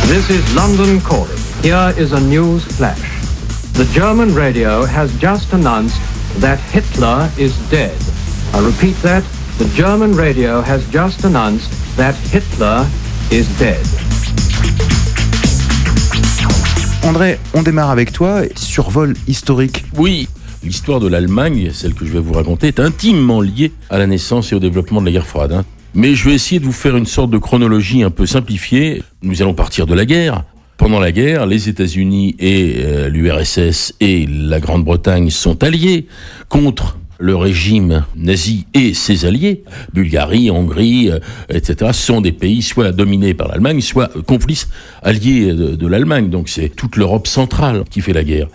This is London calling. Here is a news flash. The German radio has just announced that Hitler is dead. I repeat that. The German radio has just announced that Hitler is dead. André, on démarre avec toi. Survol historique. Oui, l'histoire de l'Allemagne, celle que je vais vous raconter, est intimement liée à la naissance et au développement de la guerre froide. Mais je vais essayer de vous faire une sorte de chronologie un peu simplifiée. Nous allons partir de la guerre. Pendant la guerre, les États-Unis et l'URSS et la Grande-Bretagne sont alliés contre le régime nazi et ses alliés. Bulgarie, Hongrie, etc. sont des pays soit dominés par l'Allemagne, soit complices alliés de l'Allemagne. Donc c'est toute l'Europe centrale qui fait la guerre.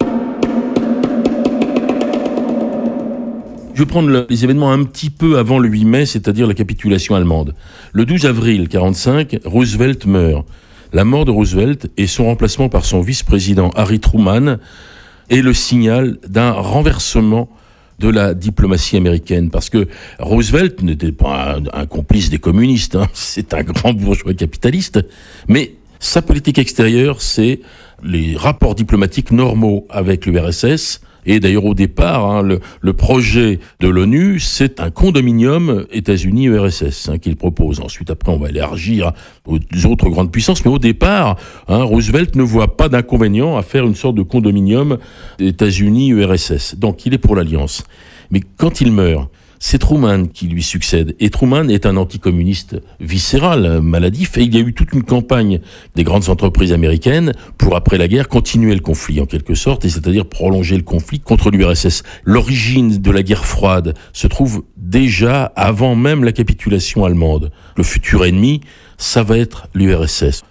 Je vais prendre les événements un petit peu avant le 8 mai, c'est-à-dire la capitulation allemande. Le 12 avril 1945, Roosevelt meurt. La mort de Roosevelt et son remplacement par son vice-président Harry Truman est le signal d'un renversement de la diplomatie américaine. Parce que Roosevelt n'était pas un complice des communistes, c'est un grand bourgeois capitaliste, mais sa politique extérieure, c'est les rapports diplomatiques normaux avec l'URSS. Et d'ailleurs, au départ, le projet de l'ONU, c'est un condominium États-Unis-URSS qu'il propose. Ensuite, après, on va élargir aux autres grandes puissances. Mais au départ, Roosevelt ne voit pas d'inconvénient à faire une sorte de condominium États-Unis-URSS. Donc, il est pour l'alliance. Mais quand il meurt, c'est Truman qui lui succède. Et Truman est un anticommuniste viscéral, maladif, et il y a eu toute une campagne des grandes entreprises américaines pour, après la guerre, continuer le conflit, en quelque sorte, et c'est-à-dire prolonger le conflit contre l'URSS. L'origine de la guerre froide se trouve déjà avant même la capitulation allemande. Le futur ennemi, ça va être l'URSS.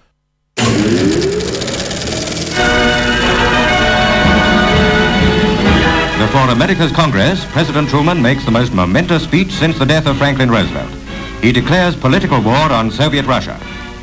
Before America's Congress, President Truman makes the most momentous speech since the death of Franklin Roosevelt. He declares political war on Soviet Russia.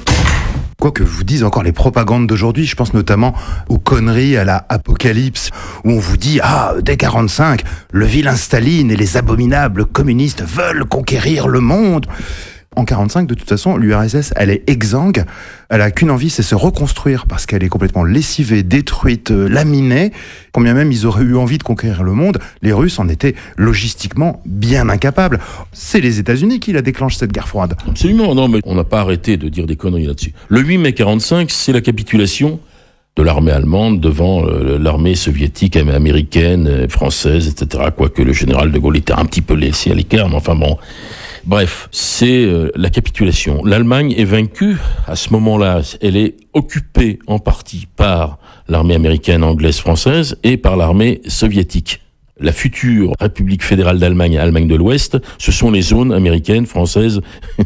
Quoi que vous disent encore les propagandes d'aujourd'hui, je pense notamment aux conneries à la Apocalypse, où on vous dit « Ah, dès 45, le vilain Staline et les abominables communistes veulent conquérir le monde !» En 45, de toute façon, l'URSS, elle est exsangue, elle a qu'une envie, c'est se reconstruire, parce qu'elle est complètement lessivée, détruite, laminée. Quand bien même ils auraient eu envie de conquérir le monde, les Russes en étaient logistiquement bien incapables. C'est les États-Unis qui la déclenchent, cette guerre froide. Absolument, non, mais on n'a pas arrêté de dire des conneries là-dessus. Le 8 mai 45, c'est la capitulation de l'armée allemande devant l'armée soviétique, américaine, française, etc. Quoique le général de Gaulle était un petit peu laissé à l'écart, mais enfin bon... Bref, c'est la capitulation. L'Allemagne est vaincue. À ce moment-là, elle est occupée en partie par l'armée américaine, anglaise, française et par l'armée soviétique. La future République fédérale d'Allemagne, Allemagne de l'Ouest, ce sont les zones américaines, françaises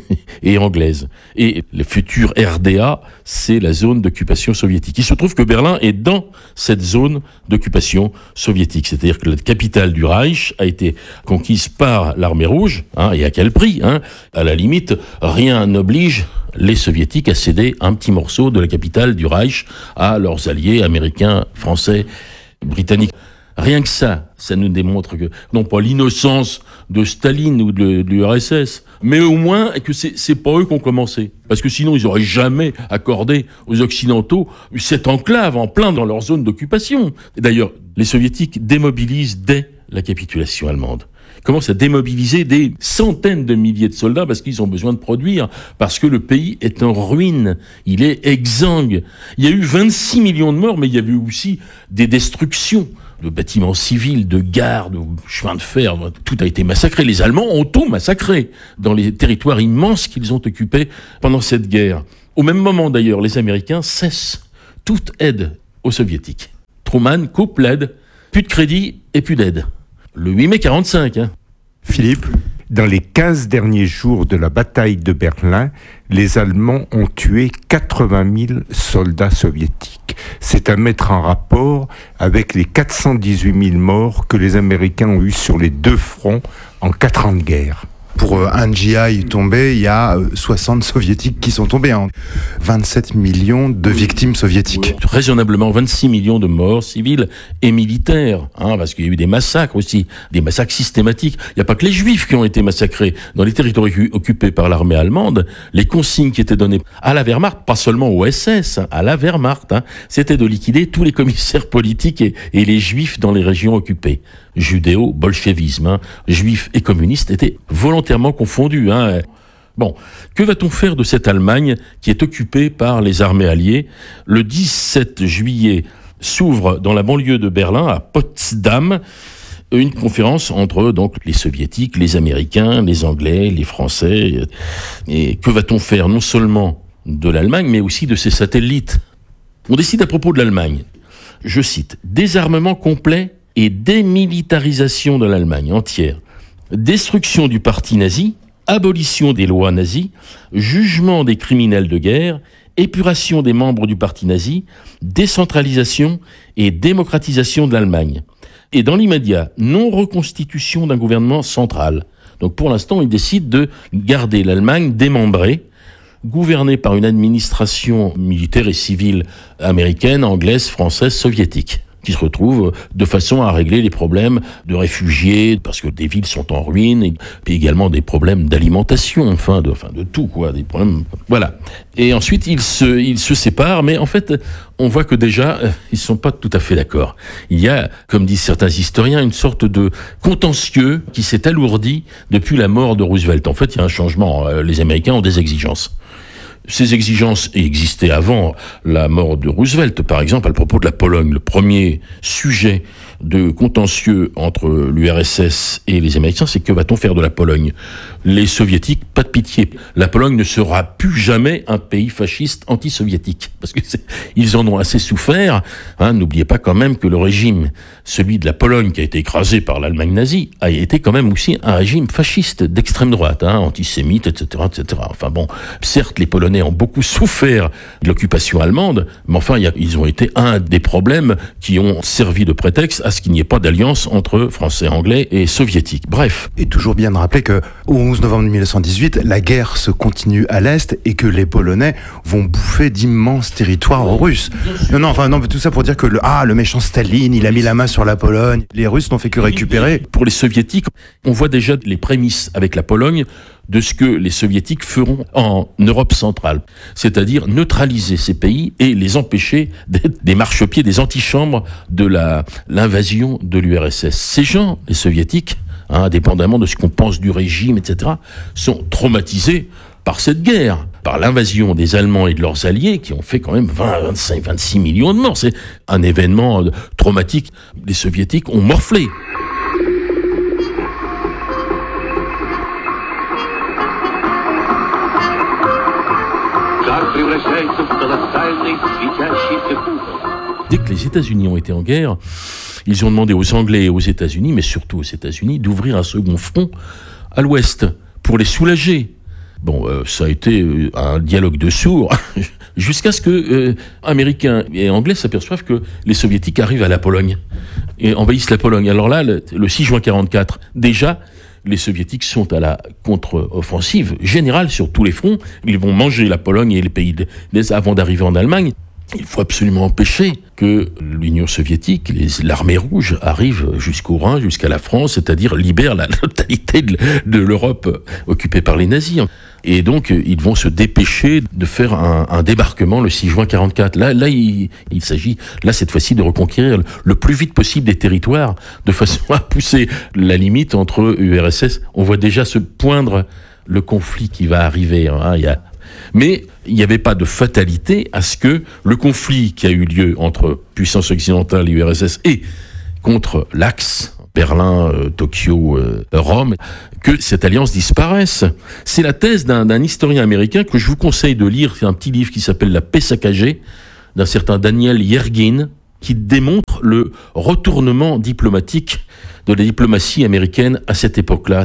et anglaises. Et le futur RDA, c'est la zone d'occupation soviétique. Il se trouve que Berlin est dans cette zone d'occupation soviétique. C'est-à-dire que la capitale du Reich a été conquise par l'armée rouge, et à quel prix, À la limite, rien n'oblige les soviétiques à céder un petit morceau de la capitale du Reich à leurs alliés américains, français, britanniques. Rien que ça nous démontre que, non pas l'innocence de Staline ou de l'URSS, mais au moins que c'est pas eux qui ont commencé. Parce que sinon, ils auraient jamais accordé aux Occidentaux cette enclave en plein dans leur zone d'occupation. Et d'ailleurs, les Soviétiques démobilisent dès la capitulation allemande. Ils commencent à démobiliser des centaines de milliers de soldats parce qu'ils ont besoin de produire, parce que le pays est en ruine, il est exsangue. Il y a eu 26 millions de morts, mais il y a eu aussi des destructions de bâtiments civils, de gares, de chemins de fer, tout a été massacré. Les Allemands ont tout massacré dans les territoires immenses qu'ils ont occupés pendant cette guerre. Au même moment d'ailleurs, les Américains cessent toute aide aux Soviétiques. Truman coupe l'aide, plus de crédit et plus d'aide. Le 8 mai 45. Philippe ? Dans les 15 derniers jours de la bataille de Berlin, les Allemands ont tué 80 000 soldats soviétiques. C'est à mettre en rapport avec les 418 000 morts que les Américains ont eus sur les deux fronts en 4 ans de guerre. Pour un GI tombé, il y a 60 soviétiques qui sont tombés. 27 millions de victimes soviétiques. Raisonnablement 26 millions de morts civiles et militaires, parce qu'il y a eu des massacres aussi, des massacres systématiques. Il n'y a pas que les Juifs qui ont été massacrés. Dans les territoires occupés par l'armée allemande, les consignes qui étaient données à la Wehrmacht, pas seulement au SS, à la Wehrmacht, c'était de liquider tous les commissaires politiques et les Juifs dans les régions occupées. Judéo-bolchevisme, Juifs et communistes étaient volontairement confondus. Bon, que va-t-on faire de cette Allemagne qui est occupée par les armées alliées ? Le 17 juillet s'ouvre dans la banlieue de Berlin, à Potsdam, une conférence entre donc les Soviétiques, les Américains, les Anglais, les Français. Et que va-t-on faire non seulement de l'Allemagne, mais aussi de ses satellites ? On décide à propos de l'Allemagne, je cite, « désarmement complet et démilitarisation de l'Allemagne entière, destruction du parti nazi, abolition des lois nazies, jugement des criminels de guerre, épuration des membres du parti nazi, décentralisation et démocratisation de l'Allemagne. Et dans l'immédiat, non-reconstitution d'un gouvernement central. » Donc pour l'instant, il décide de garder l'Allemagne démembrée, gouvernée par une administration militaire et civile américaine, anglaise, française, soviétique, qui se retrouvent de façon à régler les problèmes de réfugiés, parce que des villes sont en ruine, et également des problèmes d'alimentation, enfin de tout, quoi, des problèmes, voilà. Et ensuite, ils se séparent, mais en fait, on voit que déjà, ils sont pas tout à fait d'accord. Il y a, comme disent certains historiens, une sorte de contentieux qui s'est alourdi depuis la mort de Roosevelt. En fait, il y a un changement. Les Américains ont des exigences. Ces exigences existaient avant la mort de Roosevelt, par exemple, à propos de la Pologne. Le premier sujet de contentieux entre l'URSS et les Américains, c'est que va-t-on faire de la Pologne ? Les Soviétiques, pas de pitié. La Pologne ne sera plus jamais un pays fasciste anti-soviétique, parce que ils en ont assez souffert. N'oubliez pas quand même que le régime, celui de la Pologne qui a été écrasé par l'Allemagne nazie, a été quand même aussi un régime fasciste d'extrême droite, antisémite, etc., etc. Enfin bon, certes, les Polonais ont beaucoup souffert de l'occupation allemande, mais enfin, ils ont été un des problèmes qui ont servi de prétexte à ce qu'il n'y ait pas d'alliance entre Français, Anglais et Soviétiques. Bref. Et toujours bien de rappeler que au 11 novembre 1918, la guerre se continue à l'Est et que les Polonais vont bouffer d'immenses territoires aux Russes. Non, tout ça pour dire que le méchant Staline, il a mis la main sur la Pologne. Les Russes n'ont fait que récupérer. Pour les Soviétiques, on voit déjà les prémices avec la Pologne de ce que les Soviétiques feront en Europe centrale, c'est-à-dire neutraliser ces pays et les empêcher d'être des marchepieds, des antichambres de l'invasion de l'URSS. Ces gens, les Soviétiques, indépendamment de ce qu'on pense du régime, etc., sont traumatisés par cette guerre, par l'invasion des Allemands et de leurs alliés qui ont fait quand même 26 millions de morts. C'est un événement traumatique. Les Soviétiques ont morflé. Dès que les États-Unis ont été en guerre, ils ont demandé aux Anglais et aux États-Unis, mais surtout aux États-Unis, d'ouvrir un second front à l'Ouest pour les soulager. Bon, ça a été un dialogue de sourds jusqu'à ce que Américains et Anglais s'aperçoivent que les Soviétiques arrivent à la Pologne et envahissent la Pologne. Alors là, le 6 juin 1944, déjà, les Soviétiques sont à la contre-offensive générale sur tous les fronts. Ils vont manger la Pologne et les pays avant d'arriver en Allemagne. Il faut absolument empêcher que l'Union soviétique, l'armée rouge, arrive jusqu'au Rhin, jusqu'à la France, c'est-à-dire libère la totalité de l'Europe occupée par les nazis. Et donc, ils vont se dépêcher de faire un débarquement le 6 juin 1944. Là, il s'agit, cette fois-ci, de reconquérir le plus vite possible des territoires, de façon à pousser la limite entre URSS. On voit déjà se poindre le conflit qui va arriver. Mais il n'y avait pas de fatalité à ce que le conflit qui a eu lieu entre puissance occidentale et URSS et contre l'Axe, Berlin, Tokyo, Rome, que cette alliance disparaisse. C'est la thèse d'un historien américain que je vous conseille de lire. C'est un petit livre qui s'appelle La paix saccagée, d'un certain Daniel Yergin, qui démontre le retournement diplomatique de la diplomatie américaine à cette époque-là.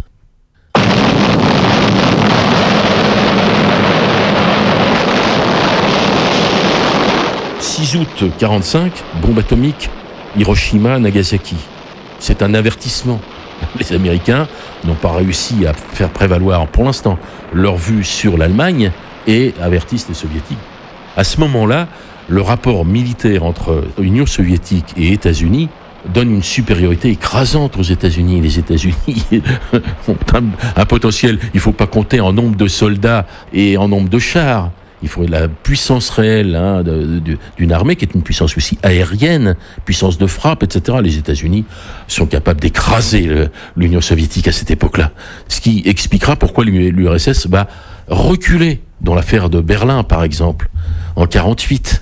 6 août 1945, bombe atomique, Hiroshima, Nagasaki. C'est un avertissement. Les Américains n'ont pas réussi à faire prévaloir, pour l'instant, leur vue sur l'Allemagne et avertissent les Soviétiques. À ce moment-là, le rapport militaire entre Union soviétique et États-Unis donne une supériorité écrasante aux États-Unis. Les États-Unis ont un potentiel, il ne faut pas compter en nombre de soldats et en nombre de chars. Il faut la puissance réelle d'une armée qui est une puissance aussi aérienne, puissance de frappe, etc. Les États-Unis sont capables d'écraser l'Union soviétique à cette époque-là. Ce qui expliquera pourquoi l'URSS va reculer dans l'affaire de Berlin, par exemple, en 1948.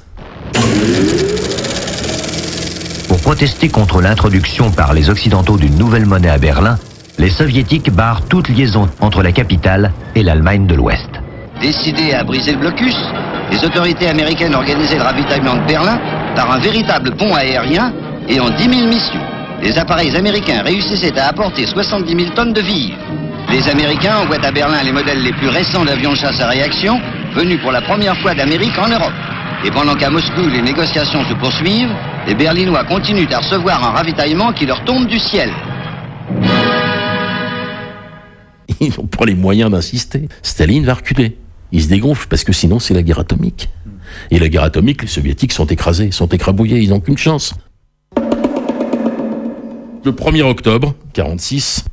Pour protester contre l'introduction par les Occidentaux d'une nouvelle monnaie à Berlin, les Soviétiques barrent toute liaison entre la capitale et l'Allemagne de l'Ouest. Décidées à briser le blocus, les autorités américaines organisaient le ravitaillement de Berlin par un véritable pont aérien et en 10 000 missions. Les appareils américains réussissaient à apporter 70 000 tonnes de vivres. Les Américains envoient à Berlin les modèles les plus récents d'avions de chasse à réaction, venus pour la première fois d'Amérique en Europe. Et pendant qu'à Moscou les négociations se poursuivent, les Berlinois continuent à recevoir un ravitaillement qui leur tombe du ciel. Ils n'ont pas les moyens d'insister. Staline va reculer. Il se dégonfle parce que sinon c'est la guerre atomique. Et la guerre atomique, les Soviétiques sont écrasés, sont écrabouillés, ils n'ont qu'une chance. Le 1er octobre 1946,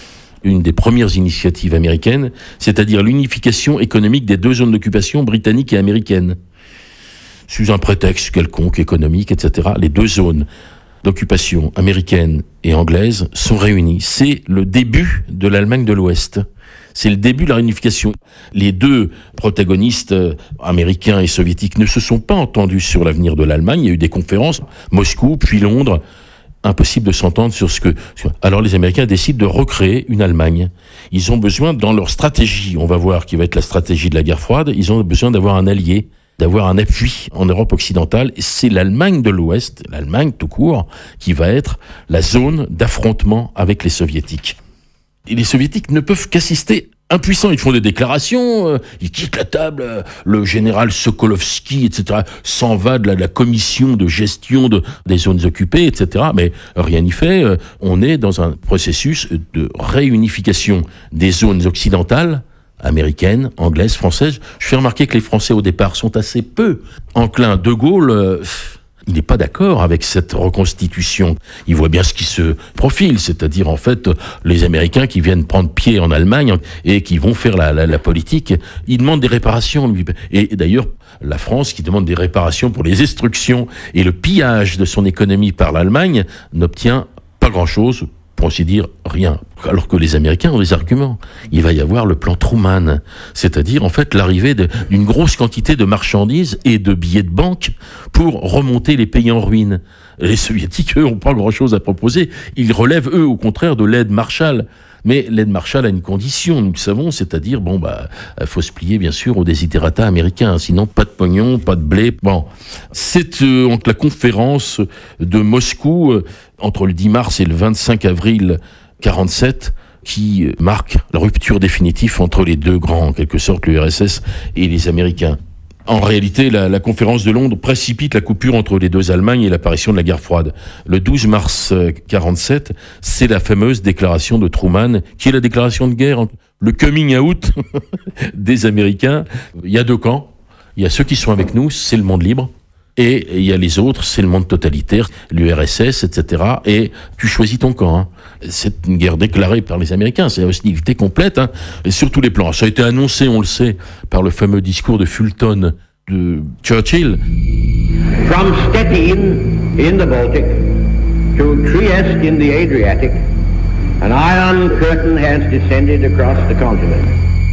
une des premières initiatives américaines, c'est-à-dire l'unification économique des deux zones d'occupation britanniques et américaines. Sous un prétexte quelconque, économique, etc., les deux zones d'occupation américaine et anglaise sont réunies. C'est le début de l'Allemagne de l'Ouest. C'est le début de la réunification. Les deux protagonistes américains et soviétiques ne se sont pas entendus sur l'avenir de l'Allemagne. Il y a eu des conférences, Moscou, puis Londres. Impossible de s'entendre sur ce que... Alors les Américains décident de recréer une Allemagne. Ils ont besoin, dans leur stratégie, on va voir qui va être la stratégie de la guerre froide, ils ont besoin d'avoir un allié, d'avoir un appui en Europe occidentale. Et c'est l'Allemagne de l'Ouest, l'Allemagne tout court, qui va être la zone d'affrontement avec les Soviétiques. Et les Soviétiques ne peuvent qu'assister impuissants. Ils font des déclarations, ils quittent la table, le général Sokolovski, etc., s'en va de la commission de gestion des zones occupées, etc., mais rien n'y fait. On est dans un processus de réunification des zones occidentales, américaines, anglaises, françaises. Je fais remarquer que les Français, au départ, sont assez peu enclins. De Gaulle... il n'est pas d'accord avec cette reconstitution. Il voit bien ce qui se profile, c'est-à-dire en fait les Américains qui viennent prendre pied en Allemagne et qui vont faire la politique. Ils demandent des réparations. Et d'ailleurs, la France qui demande des réparations pour les destructions et le pillage de son économie par l'Allemagne n'obtient pas grand-chose, pour ainsi dire rien. Alors que les Américains ont des arguments. Il va y avoir le plan Truman, c'est-à-dire en fait l'arrivée d'une grosse quantité de marchandises et de billets de banque pour remonter les pays en ruine. Les Soviétiques, eux, n'ont pas grand-chose à proposer. Ils relèvent, eux, au contraire, de l'aide Marshall. Mais l'aide Marshall a une condition, nous le savons, c'est-à-dire, faut se plier, bien sûr, aux desiderata américains. Sinon, pas de pognon, pas de blé. Bon. C'est entre la conférence de Moscou, entre le 10 mars et le 25 avril 47, qui marque la rupture définitive entre les deux grands, en quelque sorte, l'URSS et les Américains. En réalité, la conférence de Londres précipite la coupure entre les deux Allemagnes et l'apparition de la guerre froide. Le 12 mars 47, c'est la fameuse déclaration de Truman, qui est la déclaration de guerre, le coming out des Américains. Il y a deux camps. Il y a ceux qui sont avec nous, c'est le monde libre. Et il y a les autres, c'est le monde totalitaire, l'URSS, etc. Et tu choisis ton camp. Hein. C'est une guerre déclarée par les Américains, c'est la hostilité complète, hein, et sur tous les plans. Ça a été annoncé, on le sait, par le fameux discours de Fulton de Churchill. From Stettin in the Baltic to Trieste in the Adriatic, an iron curtain has descended across the continent.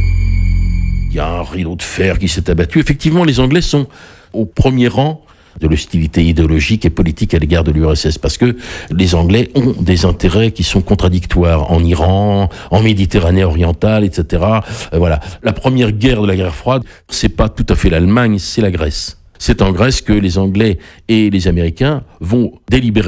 Il y a un rideau de fer qui s'est abattu. Effectivement, les Anglais sont au premier rang de l'hostilité idéologique et politique à l'égard de l'URSS, parce que les Anglais ont des intérêts qui sont contradictoires en Iran, en Méditerranée orientale, etc. Voilà. La première guerre de la guerre froide, c'est pas tout à fait l'Allemagne, c'est la Grèce. C'est en Grèce que les Anglais et les Américains vont délibérément